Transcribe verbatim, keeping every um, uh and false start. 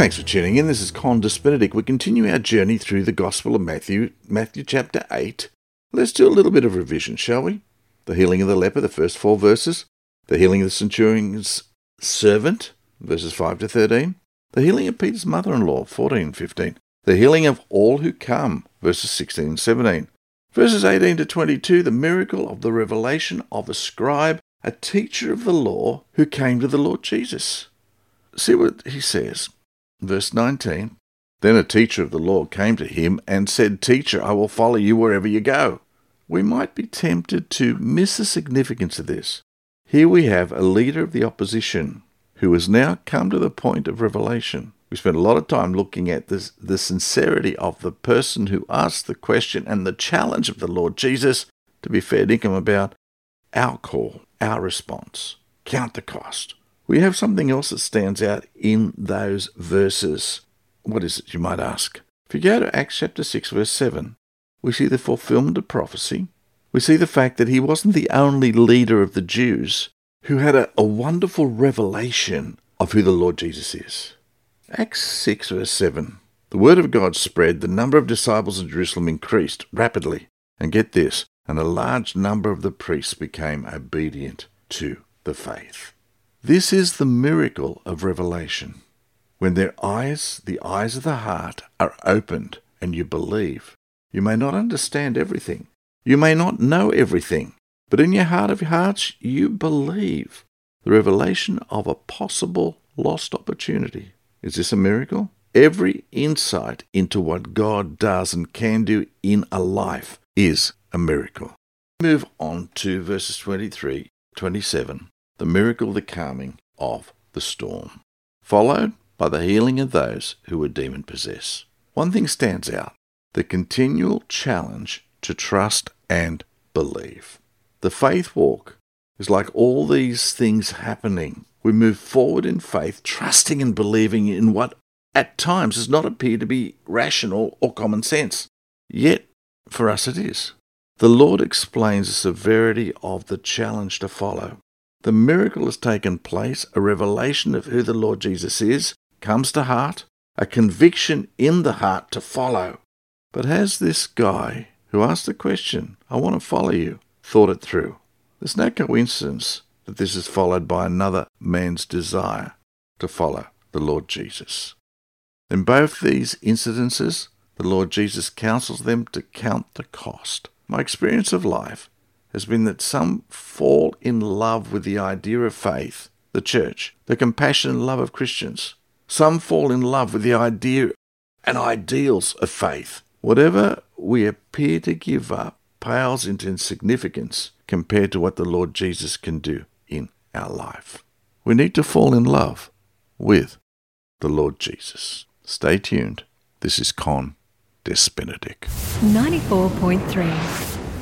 Thanks for tuning in. This is Condis Benedict. We continue our journey through the Gospel of Matthew, Matthew chapter eight. Let's do a little bit of revision, shall we? The healing of the leper, the first four verses. The healing of the centurion's servant, verses five to thirteen. The healing of Peter's mother-in-law, fourteen and fifteen. The healing of all who come, verses sixteen and seventeen. Verses eighteen to twenty-two, the miracle of the revelation of a scribe, a teacher of the law, who came to the Lord Jesus. See what he says. Verse nineteen, then a teacher of the law came to him and said, Teacher, I will follow you wherever you go. We might be tempted to miss the significance of this. Here we have a leader of the opposition who has now come to the point of revelation. We spent a lot of time looking at this, the sincerity of the person who asked the question and the challenge of the Lord Jesus to be fair dinkum about our call, our response. Count the cost. We have something else that stands out in those verses. What is it, you might ask? If you go to Acts chapter six, verse seven, we see the fulfillment of prophecy. We see the fact that he wasn't the only leader of the Jews who had a, a wonderful revelation of who the Lord Jesus is. Acts six, verse seven, the word of God spread, the number of disciples in Jerusalem increased rapidly. And get this, and a large number of the priests became obedient to the faith. This is the miracle of revelation. When their eyes, the eyes of the heart, are opened and you believe. You may not understand everything. You may not know everything. But in your heart of hearts, you believe the revelation of a possible lost opportunity. Is this a miracle? Every insight into what God does and can do in a life is a miracle. Move on to verses twenty-three, twenty-seven. The miracle of the calming of the storm, followed by the healing of those who were demon-possessed. One thing stands out, the continual challenge to trust and believe. The faith walk is like all these things happening. We move forward in faith, trusting and believing in what at times does not appear to be rational or common sense. Yet, for us it is. The Lord explains the severity of the challenge to follow. The miracle has taken place, a revelation of who the Lord Jesus is, comes to heart, a conviction in the heart to follow. But has this guy who asked the question, I want to follow you, thought it through? There's no coincidence that this is followed by another man's desire to follow the Lord Jesus. In both these incidences, the Lord Jesus counsels them to count the cost. My experience of life has been that some fall in love with the idea of faith, the church, the compassion and love of Christians. Some fall in love with the idea and ideals of faith. Whatever we appear to give up pales into insignificance compared to what the Lord Jesus can do in our life. We need to fall in love with the Lord Jesus. Stay tuned. This is Condis Benedict. ninety-four point three